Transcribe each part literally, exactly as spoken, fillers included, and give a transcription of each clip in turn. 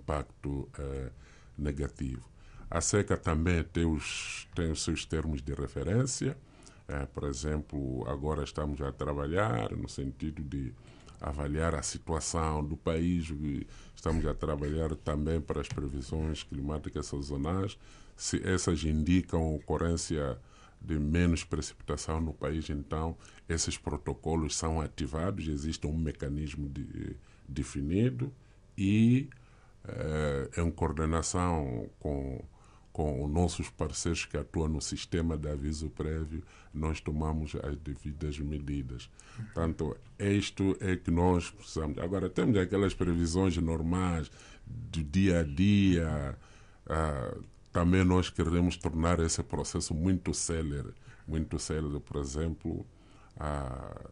impacto uh, negativo. A seca também tem os, tem os seus termos de referência. Uh, por exemplo, agora estamos a trabalhar no sentido de avaliar a situação do país, estamos a trabalhar também para as previsões climáticas sazonais. Se essas indicam ocorrência de menos precipitação no país, então esses protocolos são ativados, existe um mecanismo de, definido e eh, em coordenação com, com os nossos parceiros que atuam no sistema de aviso prévio, nós tomamos as devidas medidas. Portanto, isto é que nós precisamos. Agora, temos aquelas previsões normais do dia a dia, ah, também nós queremos tornar esse processo muito célere, muito célere. Por exemplo, ah,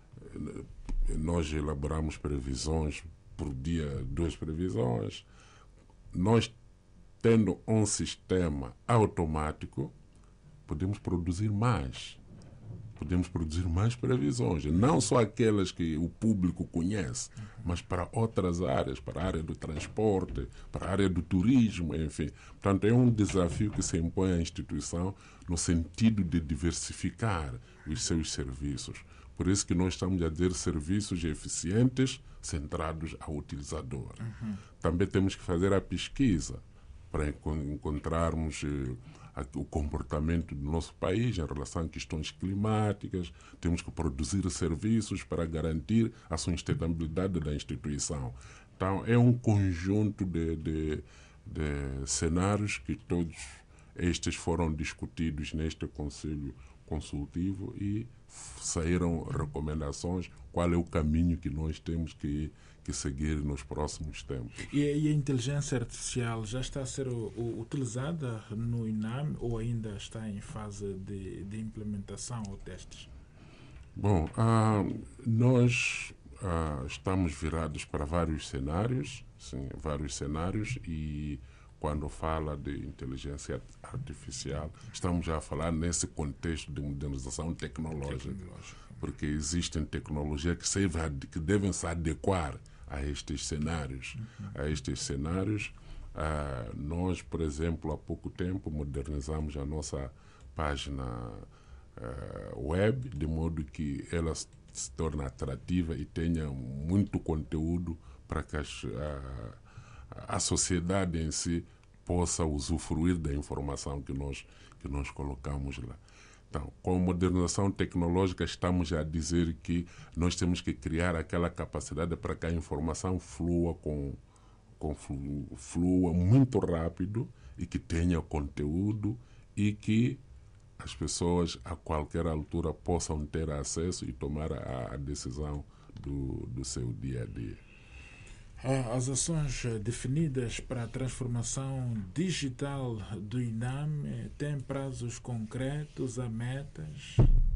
nós elaboramos previsões por dia, duas previsões. Nós, tendo um sistema automático, podemos produzir mais. Podemos produzir mais previsões, não só aquelas que o público conhece, mas para outras áreas, para a área do transporte, para a área do turismo, enfim. Portanto, é um desafio que se impõe à instituição no sentido de diversificar os seus serviços. Por isso que nós estamos a dizer serviços eficientes, centrados ao utilizador. Uhum. Também temos que fazer a pesquisa para encontrarmos eh, o comportamento do nosso país em relação a questões climáticas. Temos que produzir serviços para garantir a sustentabilidade da instituição. Então, é um conjunto de, de, de cenários que todos estes foram discutidos neste Conselho Consultivo e saíram recomendações, qual é o caminho que nós temos que, que seguir nos próximos tempos. E, e a inteligência artificial já está a ser o, o, utilizada no INAM ou ainda está em fase de, de implementação ou testes? Bom, ah, nós ah, estamos virados para vários cenários, sim, vários cenários, e quando fala de inteligência artificial, estamos já a falar nesse contexto de modernização tecnológica, porque existem tecnologias que, se, que devem se adequar a estes cenários. Uhum. A estes cenários, ah, nós, por exemplo, há pouco tempo modernizamos a nossa página ah, web, de modo que ela se torne atrativa e tenha muito conteúdo para que as, a, a sociedade em si possa usufruir da informação que nós, que nós colocamos lá. Então, com a modernização tecnológica, estamos a dizer que nós temos que criar aquela capacidade para que a informação flua, com, com flu, flua muito rápido e que tenha conteúdo e que as pessoas a qualquer altura possam ter acesso e tomar a, a decisão do, do seu dia a dia. As ações definidas para a transformação digital do INAM têm prazos concretos, há metas?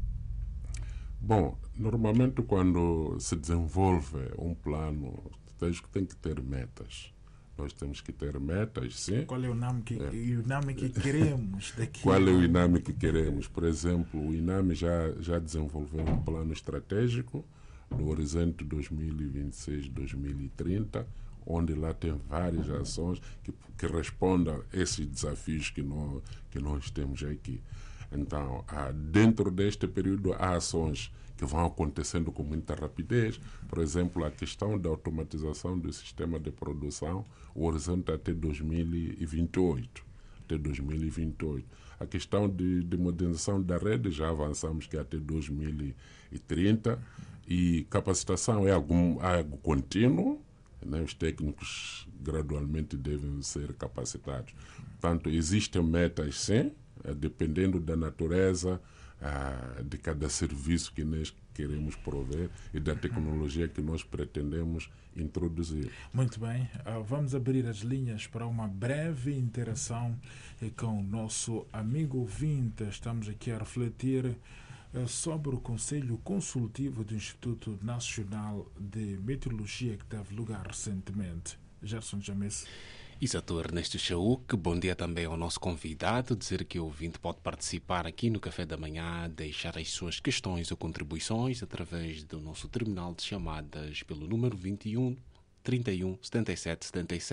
Bom, normalmente quando se desenvolve um plano, tem que ter metas. Nós temos que ter metas, sim. Qual é o INAM que, é. o INAM que queremos daqui? Qual é o INAM que queremos? Por exemplo, o INAM já, já desenvolveu um plano estratégico no horizonte dois mil e vinte e seis a dois mil e trinta, onde lá tem várias ações que, que respondam a esses desafios que nós, que nós temos aqui. Então, há, dentro deste período, há ações que vão acontecendo com muita rapidez. Por exemplo, a questão da automatização do sistema de produção, o horizonte até dois mil e vinte e oito. Até dois mil e vinte e oito. A questão de, de modernização da rede, já avançamos que é até dois mil e trinta. E capacitação é algo, algo contínuo, né? Os técnicos gradualmente devem ser capacitados. Portanto, existem metas, sim, dependendo da natureza ah, de cada serviço que nós queremos prover e da tecnologia que nós pretendemos introduzir. Muito bem, vamos abrir as linhas para uma breve interação com o nosso amigo ouvinte. Estamos aqui a refletir sobre o Conselho Consultivo do Instituto Nacional de Meteorologia que teve lugar recentemente. Gerson James. Exato, Ernesto Chauk. Bom dia também ao nosso convidado. Dizer que o ouvinte pode participar aqui no Café da Manhã, deixar as suas questões ou contribuições através do nosso terminal de chamadas pelo número vinte e um, trinta e um, setenta e sete, setenta e sete.